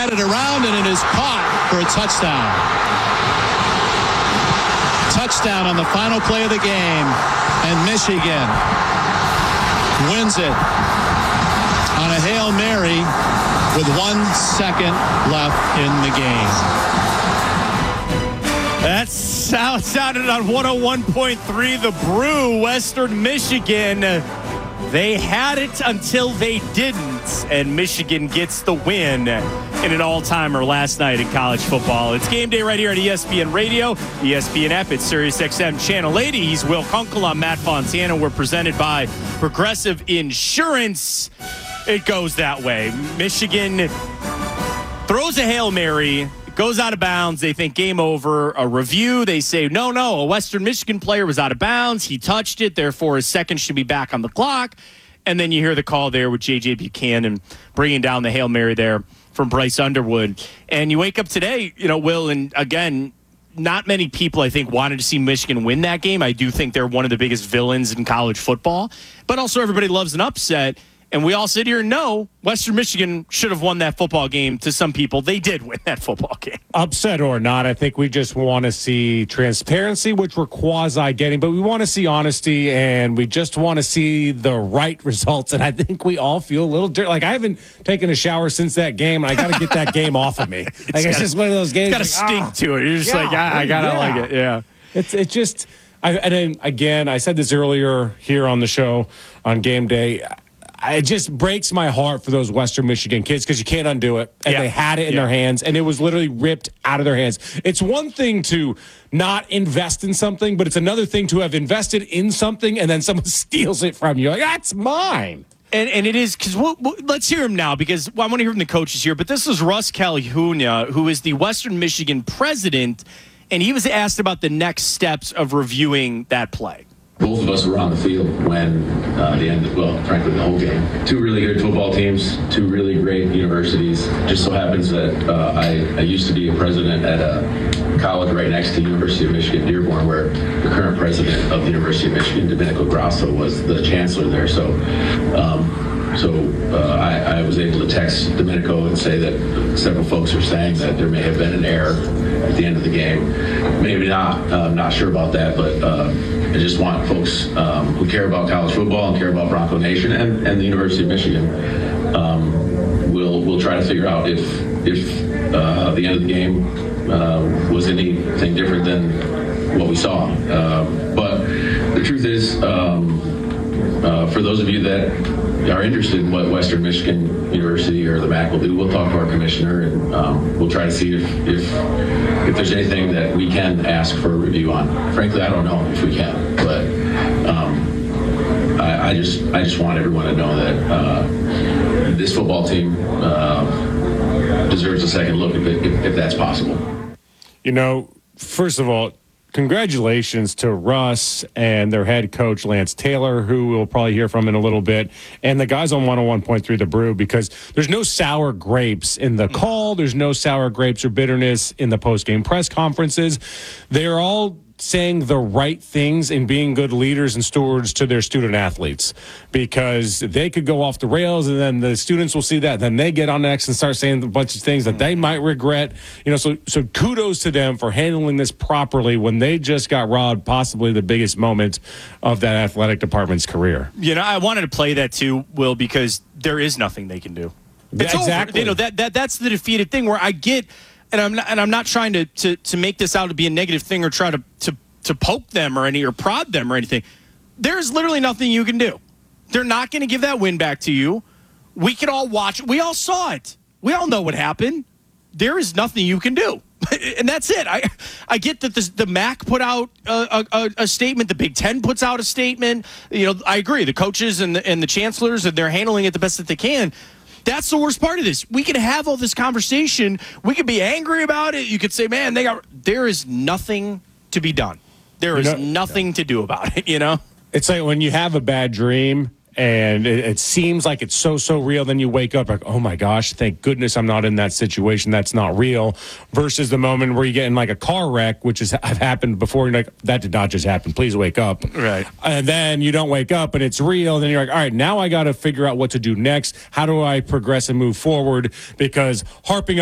batted around, and it is caught for a touchdown. Touchdown on the final play of the game, and Michigan wins it on a Hail Mary with 1 second left in the game. That's how it sounded on 101.3 The Brew, Western Michigan. They had it until they didn't, and Michigan gets the win in an all-timer last night in college football. It's game day right here at ESPN Radio, ESPN app. It's SiriusXM Channel 80. He's Will Kunkel. I'm Matt Fontana. We're presented by Progressive Insurance. It goes that way. Michigan throws a Hail Mary, goes out of bounds. They think game over. A review, they say, no, a Western Michigan player was out of bounds. He touched it. Therefore, his second should be back on the clock. And then you hear the call there with J.J. Buchanan bringing down the Hail Mary there from Bryce Underwood. And you wake up today, Will, and again, not many people, I think, wanted to see Michigan win that game. I do think they're one of the biggest villains in college football. But also everybody loves an upset. And we all sit here and know Western Michigan should have won that football game. To some people, they did win that football game. Upset or not, I think we just want to see transparency, which we're quasi-getting, but we want to see honesty, and we just want to see the right results. And I think we all feel a little dirty. Like, I haven't taken a shower since that game, and I got to get that game off of me. It's just one of those games. It's got a stink to it. You're just I got to like it. Yeah. It's just, and then, again, I said this earlier here on the show on game day. It just breaks my heart for those Western Michigan kids because you can't undo it. And they had it in their hands, and it was literally ripped out of their hands. It's one thing to not invest in something, but it's another thing to have invested in something, and then someone steals it from you. Like, that's mine. And it is, because let's hear him now, because I want to hear from the coaches here. But this is Russ Calhoun, who is the Western Michigan president, and he was asked about the next steps of reviewing that play. Both of us were on the field when the end of, frankly, the whole game. Two really good football teams, two really great universities. Just so happens that I used to be a president at a college right next to University of Michigan Dearborn, where the current president of the University of Michigan, Domenico Grasso, was the chancellor there. So I was able to text Domenico and say that several folks are saying that there may have been an error at the end of the game. Maybe not. I'm not sure about that, but I just want folks who care about college football and care about Bronco Nation and the University of Michigan will try to figure out if the end of the game was anything different than what we saw. But the truth is, for those of you that are interested in what Western Michigan University or the MAC will do, we'll talk to our commissioner and we'll try to see if there's anything that we can ask for a review on. Frankly, I don't know if we can, but I just want everyone to know that this football team deserves a second look if that's possible. First of all, congratulations to Russ and their head coach, Lance Taylor, who we'll probably hear from in a little bit, and the guys on 101.3 The Brew, because there's no sour grapes in the call. There's no sour grapes or bitterness in the post-game press conferences. They're all saying the right things and being good leaders and stewards to their student athletes, because they could go off the rails and then the students will see that. Then they get on next and start saying a bunch of things that they might regret. So kudos to them for handling this properly when they just got robbed, possibly the biggest moment of that athletic department's career. I wanted to play that too, Will, because there is nothing they can do. It's exactly. Over. That's the defeated thing where I get. And I'm not trying to make this out to be a negative thing or try to poke them or prod them or anything. There's literally nothing you can do. They're not going to give that win back to you. We can all watch. We all saw it. We all know what happened. There is nothing you can do. And that's it. I get that the MAC put out a statement. The Big Ten puts out a statement. I agree. The coaches and the chancellors, and they're handling it the best that they can. That's the worst part of this. We could have all this conversation. We could be angry about it. You could say, man, there is nothing to be done. There is nothing to do about it, It's like when you have a bad dream and it seems like it's so real, then you wake up like, oh my gosh, thank goodness I'm not in that situation. That's not real. Versus the moment where you get in like a car wreck, which has happened before. You're like, that did not just happen. Please wake up. Right. And then you don't wake up and it's real. Then you're like, all right, now I got to figure out what to do next. How do I progress and move forward? Because harping